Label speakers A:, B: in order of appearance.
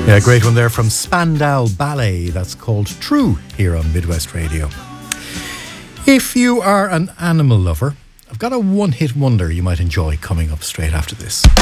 A: Yeah, great one there from Spandau Ballet. That's called True here on Midwest Radio. If you are an animal lover, I've got a one-hit wonder you might enjoy coming up straight after this.